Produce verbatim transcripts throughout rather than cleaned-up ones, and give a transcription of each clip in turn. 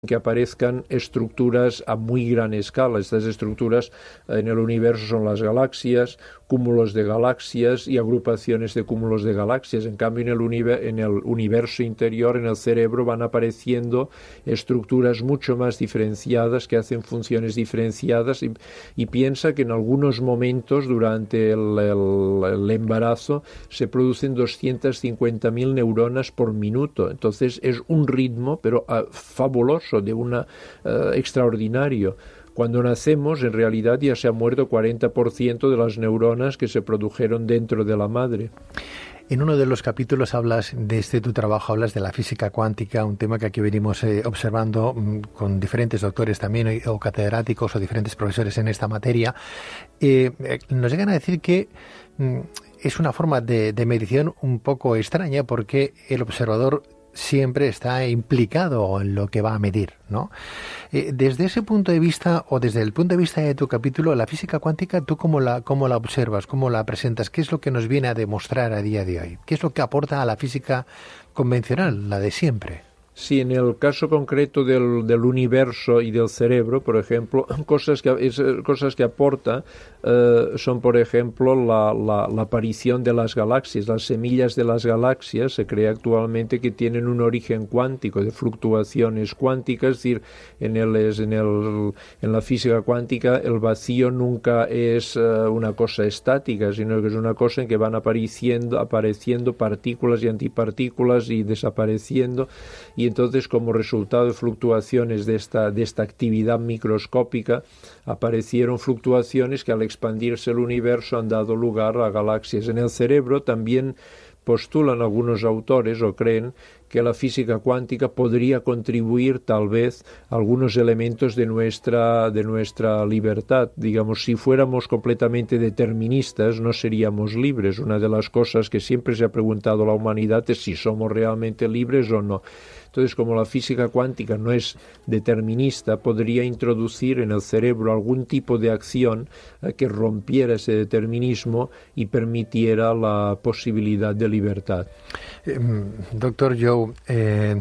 que aparezcan estructuras a muy gran escala. Estas estructuras en el universo son las galaxias, cúmulos de galaxias y agrupaciones de cúmulos de galaxias. En cambio, en el, univer- en el universo interior, en el cerebro, van apareciendo estructuras mucho más diferenciadas que hacen funciones diferenciadas y, y piensa que en algunos momentos durante el, el, el embarazo se producen doscientas cincuenta mil neuronas por minuto. Entonces es un ritmo, pero uh, fabuloso, de una uh, extraordinario. Cuando nacemos, en realidad ya se ha muerto cuarenta por ciento de las neuronas que se produjeron dentro de la madre. En uno de los capítulos hablas de este tu trabajo, hablas de la física cuántica, un tema que aquí venimos eh, observando mmm, con diferentes doctores también o, o catedráticos o diferentes profesores en esta materia. Eh, eh, nos llegan a decir que mmm, es una forma de, de medición un poco extraña porque el observador siempre está implicado en lo que va a medir, ¿no? Eh, desde ese punto de vista, o desde el punto de vista de tu capítulo, la física cuántica, ¿tú cómo la, cómo la observas, cómo la presentas? ¿Qué es lo que nos viene a demostrar a día de hoy? ¿Qué es lo que aporta a la física convencional, la de siempre? Sí, en el caso concreto del, del universo y del cerebro, por ejemplo, cosas que, es, cosas que aporta eh, son, por ejemplo, la, la, la aparición de las galaxias. Las semillas de las galaxias se cree actualmente que tienen un origen cuántico, de fluctuaciones cuánticas, es decir, en, el, en, el, en la física cuántica el vacío nunca es uh, una cosa estática, sino que es una cosa en que van apareciendo, apareciendo partículas y antipartículas y desapareciendo. Y entonces, como resultado de fluctuaciones de esta, de esta actividad microscópica, aparecieron fluctuaciones que al expandirse el universo han dado lugar a galaxias. En el cerebro también postulan algunos autores o creen que la física cuántica podría contribuir tal vez a algunos elementos de nuestra, de nuestra libertad. Digamos, si fuéramos completamente deterministas, no seríamos libres. Una de las cosas que siempre se ha preguntado la humanidad es si somos realmente libres o no. Entonces, como la física cuántica no es determinista, podría introducir en el cerebro algún tipo de acción eh, que rompiera ese determinismo y permitiera la posibilidad de libertad. Eh, doctor Joe, eh,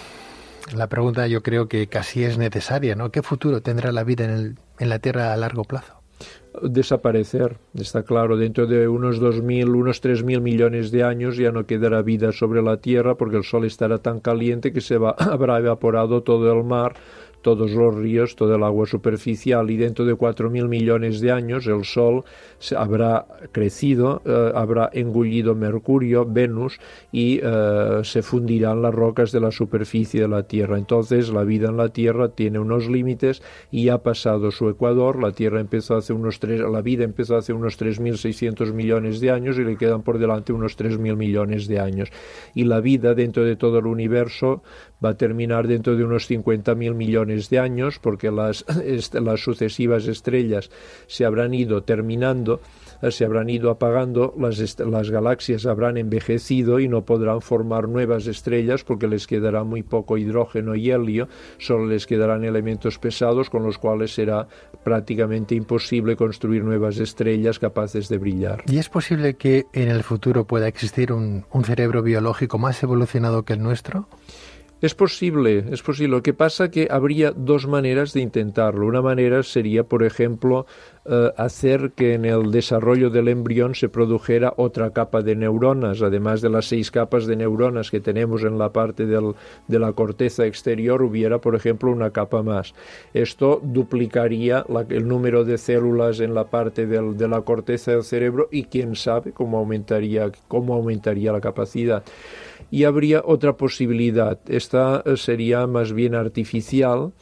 la pregunta yo creo que casi es necesaria, ¿no? ¿Qué futuro tendrá la vida en, el, en la Tierra a largo plazo? Desaparecer, está claro. Dentro de unos dos mil, unos tres mil millones de años ya no quedará vida sobre la Tierra porque el Sol estará tan caliente que se va, habrá evaporado todo el mar, todos los ríos, todo el agua superficial, y dentro de cuatro mil millones de años el Sol se habrá crecido, eh, habrá engullido Mercurio, Venus, y eh, se fundirán las rocas de la superficie de la Tierra. Entonces la vida en la Tierra tiene unos límites y ha pasado su ecuador. La Tierra empezó hace unos tres, la vida empezó hace unos tres mil seiscientos millones de años y le quedan por delante unos tres mil millones de años. Y la vida dentro de todo el universo va a terminar dentro de unos cincuenta mil millones de años, porque las, las sucesivas estrellas se habrán ido terminando, se habrán ido apagando, las, las galaxias habrán envejecido y no podrán formar nuevas estrellas porque les quedará muy poco hidrógeno y helio, solo les quedarán elementos pesados con los cuales será prácticamente imposible construir nuevas estrellas capaces de brillar. ¿Y es posible que en el futuro pueda existir un, un cerebro biológico más evolucionado que el nuestro? Es posible, es posible. Lo que pasa es que habría dos maneras de intentarlo. Una manera sería, por ejemplo, eh, hacer que en el desarrollo del embrión se produjera otra capa de neuronas, además de las seis capas de neuronas que tenemos en la parte del, de la corteza exterior, hubiera, por ejemplo, una capa más. Esto duplicaría la, el número de células en la parte del, de la corteza del cerebro y quién sabe cómo aumentaría, cómo aumentaría la capacidad. Y habría otra posibilidad, esta sería más bien artificial,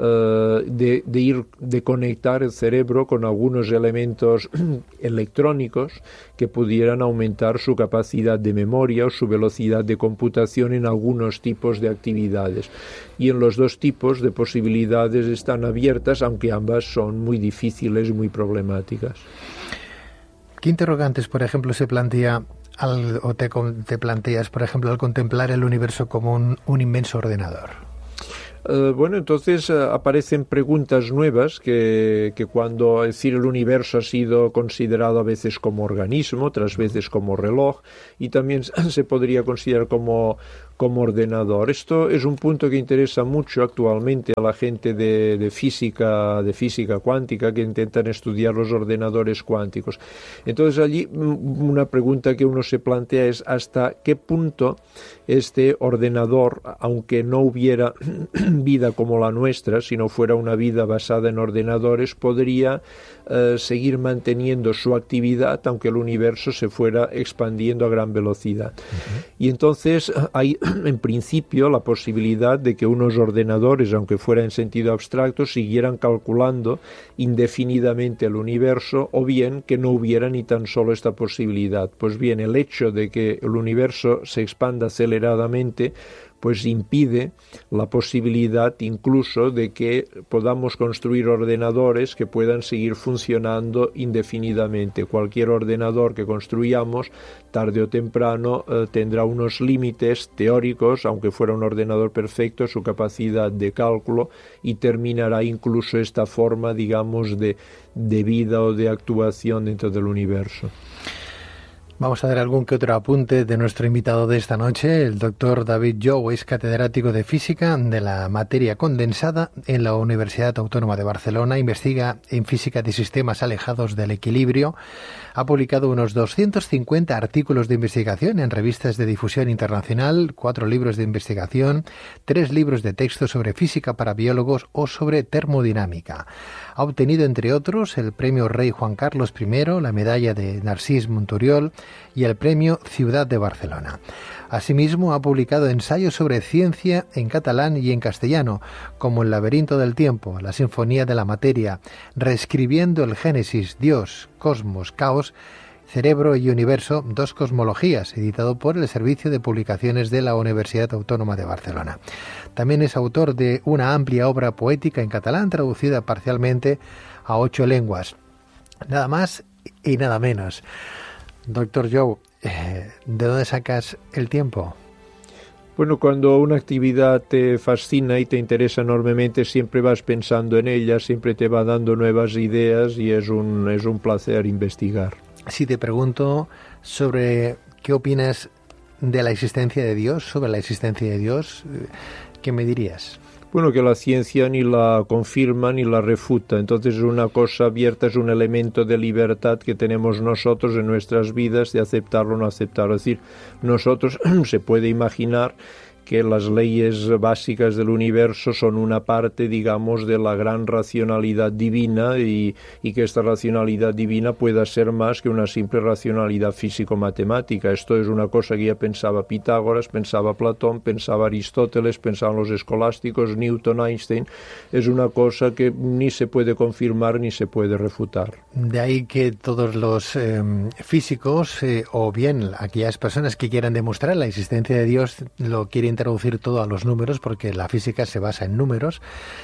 uh, de, de ir, de conectar el cerebro con algunos elementos electrónicos que pudieran aumentar su capacidad de memoria o su velocidad de computación en algunos tipos de actividades. Y en los dos tipos de posibilidades están abiertas, aunque ambas son muy difíciles y muy problemáticas. ¿Qué interrogantes, por ejemplo, se plantea Al, o te, te planteas, por ejemplo, al contemplar el universo como un, un inmenso ordenador? Uh, bueno, entonces uh, aparecen preguntas nuevas que, que cuando, es decir, el universo ha sido considerado a veces como organismo, otras veces como reloj, y también se podría considerar como como ordenador. Esto es un punto que interesa mucho actualmente a la gente de, de física, de física cuántica, que intentan estudiar los ordenadores cuánticos. Entonces allí una pregunta que uno se plantea es hasta qué punto este ordenador, aunque no hubiera vida como la nuestra, si no fuera una vida basada en ordenadores, podría eh, seguir manteniendo su actividad aunque el universo se fuera expandiendo a gran velocidad. Uh-huh. Y entonces hay en principio la posibilidad de que unos ordenadores, aunque fuera en sentido abstracto, siguieran calculando indefinidamente el universo, o bien que no hubiera ni tan solo esta posibilidad. Pues bien, el hecho de que el universo se expanda aceleradamente pues impide la posibilidad incluso de que podamos construir ordenadores que puedan seguir funcionando indefinidamente. Cualquier ordenador que construyamos, tarde o temprano, eh, tendrá unos límites teóricos, aunque fuera un ordenador perfecto, su capacidad de cálculo, y terminará incluso esta forma, digamos, de, de vida o de actuación dentro del universo. Vamos a dar algún que otro apunte de nuestro invitado de esta noche. El doctor David Jou es catedrático de Física de la materia condensada en la Universidad Autónoma de Barcelona. Investiga en física de sistemas alejados del equilibrio. Ha publicado unos doscientos cincuenta artículos de investigación en revistas de difusión internacional, cuatro libros de investigación, tres libros de texto sobre física para biólogos o sobre termodinámica. Ha obtenido, entre otros, el Premio Rey Juan Carlos primero, la medalla de Narcís Monturiol y el Premio Ciudad de Barcelona. Asimismo, ha publicado ensayos sobre ciencia en catalán y en castellano, como El laberinto del tiempo, La sinfonía de la materia, Reescribiendo el Génesis, Dios, Cosmos, Caos, Cerebro y Universo, dos cosmologías, editado por el Servicio de Publicaciones de la Universidad Autónoma de Barcelona. También es autor de una amplia obra poética en catalán, traducida parcialmente a ocho lenguas. Nada más y nada menos. Doctor Jou, eh, ¿de dónde sacas el tiempo? Bueno, cuando una actividad te fascina y te interesa enormemente, siempre vas pensando en ella, siempre te va dando nuevas ideas y es un, es un placer investigar. Si te pregunto sobre qué opinas de la existencia de Dios, sobre la existencia de Dios, ¿qué me dirías? Bueno, que la ciencia ni la confirma ni la refuta. Entonces es una cosa abierta, es un elemento de libertad que tenemos nosotros en nuestras vidas de aceptarlo o no aceptarlo. Es decir, nosotros se puede imaginar que las leyes básicas del universo son una parte, digamos, de la gran racionalidad divina y, y que esta racionalidad divina pueda ser más que una simple racionalidad físico-matemática. Esto es una cosa que ya pensaba Pitágoras, pensaba Platón, pensaba Aristóteles, pensaban los escolásticos, Newton, Einstein. Es una cosa que ni se puede confirmar ni se puede refutar. De ahí que todos los eh, físicos, eh, o bien aquellas personas que quieran demostrar la existencia de Dios, lo quieren traducir todo a los números, porque la física se basa en números,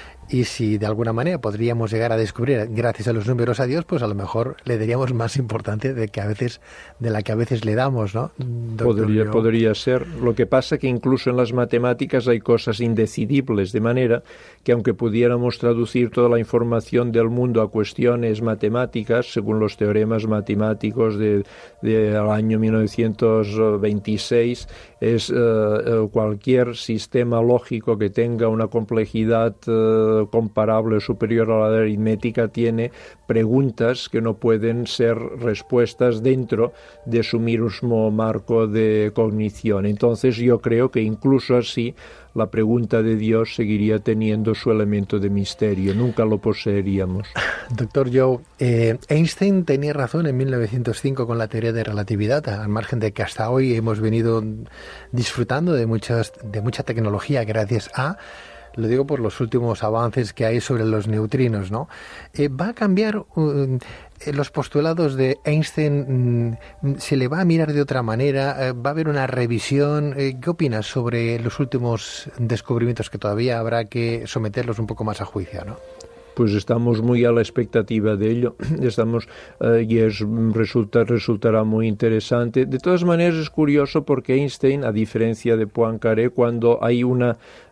y si de alguna manera podríamos llegar a descubrir gracias a los números a Dios, pues a lo mejor le daríamos más importancia de que a veces de la que a veces le damos, ¿no? Podría, podría ser. Lo que pasa que incluso en las matemáticas hay cosas indecidibles, de manera que aunque pudiéramos traducir toda la información del mundo a cuestiones matemáticas, según los teoremas matemáticos del de, de año mil novecientos veintiséis, es uh, cualquier sistema lógico que tenga una complejidad uh, comparable o superior a la de aritmética tiene preguntas que no pueden ser respuestas dentro de su mismo marco de cognición. Entonces yo creo que incluso así la pregunta de Dios seguiría teniendo su elemento de misterio, nunca lo poseeríamos. Doctor Jou, eh, Einstein tenía razón en mil novecientos cinco con la teoría de relatividad, al margen de que hasta hoy hemos venido disfrutando de, muchas, de mucha tecnología gracias a... Lo digo por los últimos avances que hay sobre los neutrinos, ¿no? Eh, ¿Va a cambiar uh, los postulados de Einstein? Mm, ¿Se le va a mirar de otra manera? Eh, ¿Va a haber una revisión? Eh, ¿Qué opinas sobre los últimos descubrimientos que todavía habrá que someterlos un poco más a juicio, ¿no? Pues estamos muy a la expectativa de ello, estamos eh, y es, resulta, resultará muy interesante. De todas maneras es curioso porque Einstein, a diferencia de Poincaré, cuando hay una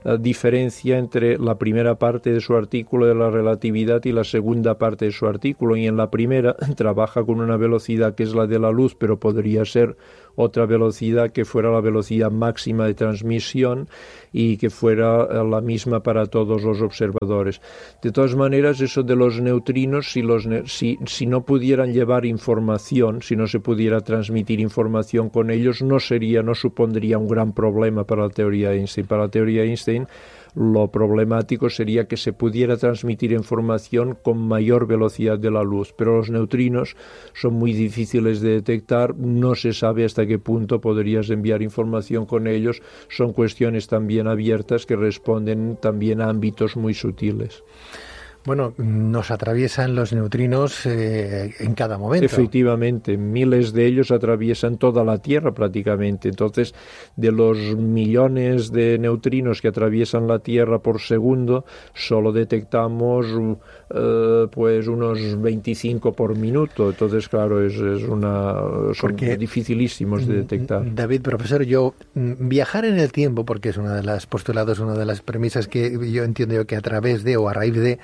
uh, diferencia entre la primera parte de su artículo de la relatividad y la segunda parte de su artículo, y en la primera trabaja con una velocidad que es la de la luz, pero podría ser otra velocidad que fuera la velocidad máxima de transmisión y que fuera la misma para todos los observadores. De todas maneras, eso de los neutrinos, si, los ne- si, si no pudieran llevar información, si no se pudiera transmitir información con ellos, no sería, no supondría un gran problema para la teoría de Einstein. Para la teoría de Einstein, lo problemático sería que se pudiera transmitir información con mayor velocidad de la luz, pero los neutrinos son muy difíciles de detectar, no se sabe hasta qué punto podrías enviar información con ellos, son cuestiones también abiertas que responden también a ámbitos muy sutiles. Bueno, nos atraviesan los neutrinos eh, en cada momento. Efectivamente, miles de ellos atraviesan toda la Tierra prácticamente. Entonces, de los millones de neutrinos que atraviesan la Tierra por segundo, solo detectamos eh, pues unos veinticinco por minuto. Entonces, claro, es, es una son porque, dificilísimos de detectar. David, profesor, yo viajar en el tiempo, porque es una de las postulados, una de las premisas que yo entiendo yo que a través de o a raíz de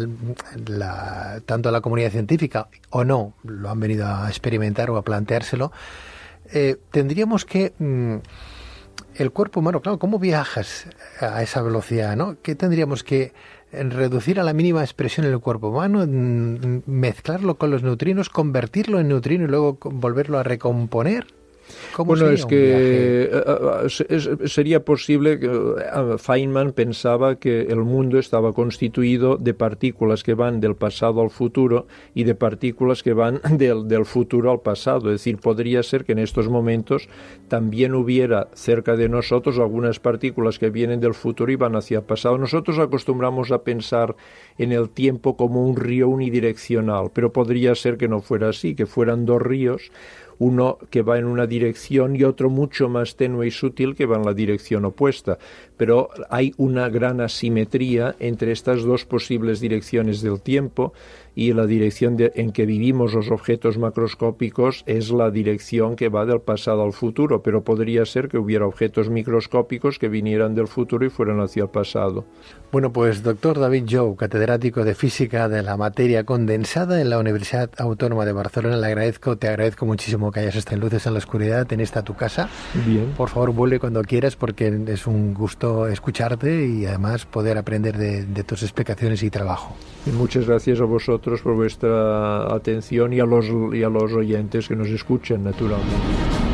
La, tanto la comunidad científica o no lo han venido a experimentar o a planteárselo, eh, tendríamos que mmm, el cuerpo humano, claro, ¿cómo viajas a esa velocidad, no? ¿Qué tendríamos que reducir a la mínima expresión en el cuerpo humano, mmm, mezclarlo con los neutrinos, convertirlo en neutrino y luego volverlo a recomponer? Bueno, es que uh, es, sería posible que uh, Feynman pensaba que el mundo estaba constituido de partículas que van del pasado al futuro y de partículas que van del, del futuro al pasado. Es decir, podría ser que en estos momentos también hubiera cerca de nosotros algunas partículas que vienen del futuro y van hacia el pasado. Nosotros acostumbramos a pensar en el tiempo como un río unidireccional, pero podría ser que no fuera así, que fueran dos ríos, uno que va en una dirección y otro mucho más tenue y sutil que va en la dirección opuesta. Pero hay una gran asimetría entre estas dos posibles direcciones del tiempo y la dirección de, en que vivimos los objetos macroscópicos es la dirección que va del pasado al futuro, pero podría ser que hubiera objetos microscópicos que vinieran del futuro y fueran hacia el pasado. Bueno, pues doctor David Jou, catedrático de Física de la Materia Condensada en la Universidad Autónoma de Barcelona, le agradezco, te agradezco muchísimo que hayas estado en Luces en la Oscuridad, en esta tu casa. Bien. Por favor, vuelve cuando quieras porque es un gusto escucharte y además poder aprender de, de tus explicaciones y trabajo. Y muchas gracias a vosotros por vuestra atención y a los, y a los oyentes que nos escuchan, naturalmente.